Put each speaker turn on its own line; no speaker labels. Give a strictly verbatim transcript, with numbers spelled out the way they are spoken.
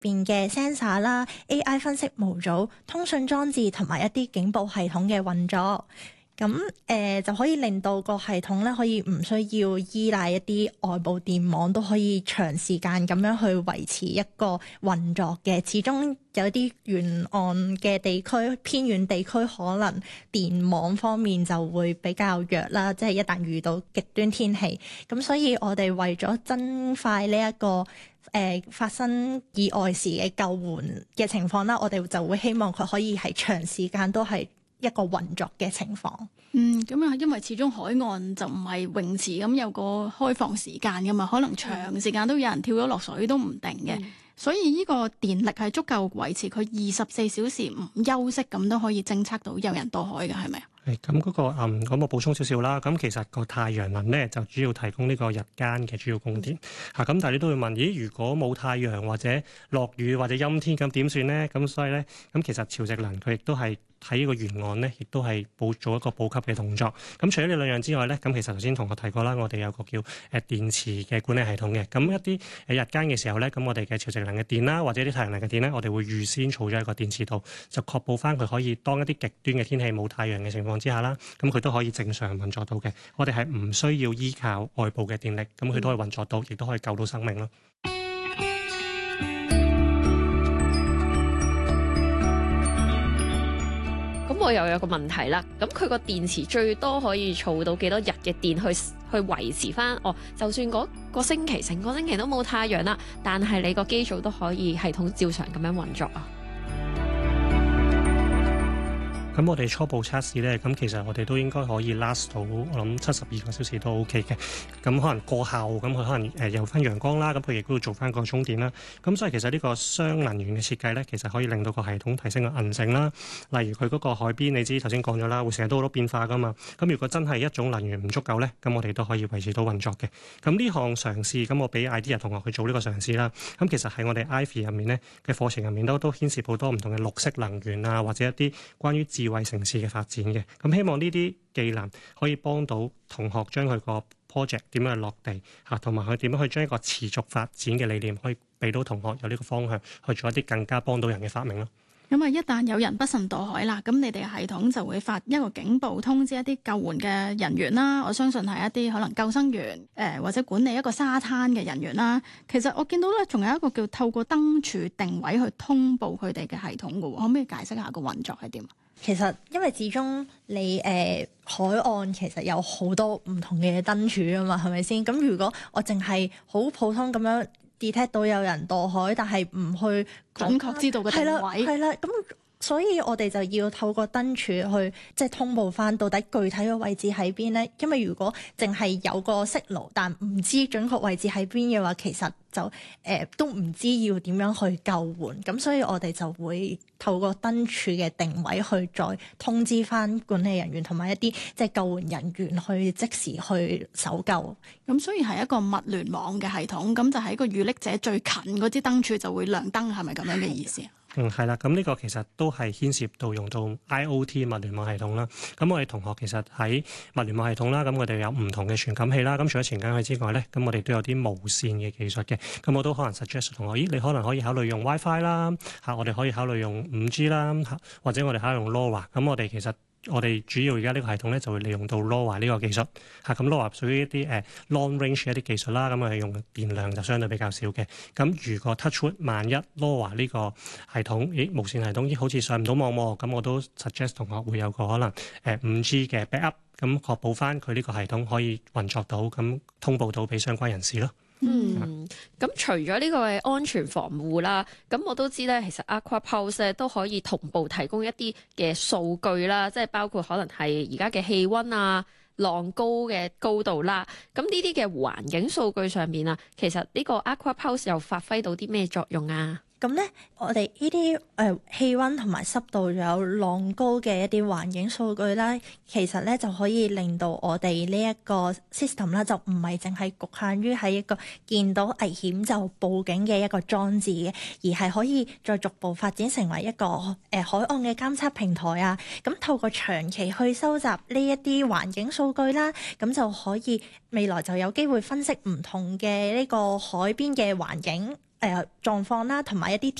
邊嘅 sensor 啦、A I 分析模組、通訊裝置同埋一啲警報系統嘅運作。咁誒、呃、就可以令到個系統咧可以唔需要依賴一啲外部電網，都可以長時間咁樣去維持一個運作嘅。始終有啲沿岸嘅地區、偏遠地區，可能電網方面就會比較弱啦，即係一旦遇到極端天氣。咁所以我哋為咗增快呢、這、一個誒、呃、發生意外時嘅救援嘅情況啦，我哋就會希望佢可以係長時間都係一個運作嘅情況。
嗯，咁啊，因為始終海岸就唔係泳池咁有個開放時間噶嘛，可能長時間都有人跳咗落水都唔定嘅，嗯、所以呢個電力係足夠維持佢二十四小時唔休息咁都可以偵測到有人墮海嘅，係咪啊？
係咁嗰個嗯，咁我補充少少啦。咁其實個太陽能咧就主要提供呢個日間嘅主要供電嚇。咁、嗯、但係你都會問，咦？如果冇太陽或者落雨或者陰天咁點算咧？咁所以咧，咁其實潮汐能佢亦都係喺呢個沿岸咧，亦都係補做一個補給嘅動作。咁除咗呢兩樣之外咧，咁其實頭先同學提過啦，我哋有個叫誒電池嘅管理系統嘅。咁一啲誒日間嘅時候咧，咁我哋嘅潮汐能嘅電啦，或者啲太陽能嘅電咧，我哋會預先儲咗一個電池度，就確保翻佢可以當一啲極端嘅天氣冇太陽嘅情況之下啦，咁佢都可以正常運作到嘅。我哋係唔需要依靠外部嘅電力，咁佢都可以運作到，亦都可以救到生命咯。
咁我又有個問題啦，咁佢個電池最多可以儲到幾多日嘅電去去維持翻？哦，就算嗰個星期成個星期都冇太陽啦，但係你個機組都可以系統照常咁樣運作啊？
咁我哋初步測試咧，咁其實我哋都應該可以 last 到我諗七十二個小時都 OK 嘅。咁可能過後，咁佢可能誒有翻陽光啦，咁佢亦都要做翻個充電啦。咁所以其實呢個雙能源嘅設計咧，其實可以令到個系統提升個韌性啦。例如佢嗰個海邊，你知頭先講咗啦，會成日都好多變化噶嘛。咁如果真係一種能源唔足夠咧，咁我哋都可以維持到運作嘅。咁呢項嘗試，咁我俾 idea 同學去做呢個嘗試啦。咁其實喺我哋 Ivy 入面咧嘅課程入面都都牽涉好多唔同嘅綠色能源啊，或者一啲關於智慧城市嘅發展嘅，咁希望呢啲技能可以幫到同學將佢個 project 點樣去落地嚇，同埋佢點樣去將一個持續發展嘅理念，可以俾到同學有呢個方向去做一啲更加幫到人嘅發明咯。
咁啊，一旦有人不慎墮海啦，咁你哋嘅系統就會發一個警報，通知一啲救援嘅人員啦。我相信係一啲可能救生員，誒、呃、或者管理一個沙灘嘅人員啦。其實我見到咧，仲有一個叫透過燈柱定位去通報佢哋嘅系統嘅喎，可唔可以解釋下個運作係點？
其實因為始終你誒、呃、海岸其實有好多唔同嘅燈柱啊嘛，係咪先？咁如果我淨係好普通咁樣 detect 到有人墮海，但係唔去
準確知道個定位，
係啦，咁所以我哋就要透過燈柱去即係通報翻到底具體嘅位置喺邊咧。因為如果淨係有個 signal，但唔知準確位置喺邊嘅話，其實就誒、呃、都唔知要點樣去救援。咁所以我哋就會透過燈柱嘅定位去再通知翻管理人員同埋一啲即係救援人員去即時去搜救。
咁所以係一個物聯網嘅系統，咁就喺個遇溺者最近嗰支燈柱就會亮燈，係咪咁樣嘅意思啊？
嗯，係啦，咁呢個其實都係牽涉到用到 I O T 物聯網系統啦。咁我哋同學其實喺物聯網系統啦，咁我哋有唔同嘅傳感器啦。咁除咗傳感器之外咧，咁我哋都有啲無線嘅技術嘅。咁我都可能 suggest 同學，咦，你可能可以考慮用 WiFi 啦，嚇，我哋可以考慮用五 G 啦，嚇，或者我哋考慮用 LoRa。咁我哋其實我哋主要而家呢個系統咧就會利用到 LoRa 呢個技術嚇，咁 LoRa 屬於一啲誒、uh, long range 一啲技術啦，咁我哋用電量就相對比較少嘅。咁如果 touchwood 萬一 LoRa 呢個系統，咦，無線系統咦好似上唔到網喎，咁我都 suggest 同學會有個可能誒五 G 嘅 backup，咁確保翻佢呢個系統可以運作到，咁通報到俾相關人士咯。
嗯，咁除咗呢個嘅安全防護啦，咁我都知咧，其實 Aqua Pulse 咧都可以同步提供一啲嘅數據啦，即係包括可能係而家嘅氣溫啊、浪高嘅高度啦，咁呢啲嘅環境數據上面啊，其實呢個 Aqua Pulse 又發揮到啲咩作用啊？
咁咧，我哋呢啲誒氣温同埋濕度，仲有浪高嘅一啲環境數據啦，其實咧就可以令到我哋呢一個 system 啦，就唔係淨係局限於喺一個見到危險就報警嘅一個裝置嘅，而係可以再逐步發展成為一個誒、呃、海岸嘅監測平台啊。咁透過長期去收集呢一啲環境數據啦，咁就可以未來就有機會分析唔同嘅呢個海邊嘅環境。 誒狀況啦，同埋一啲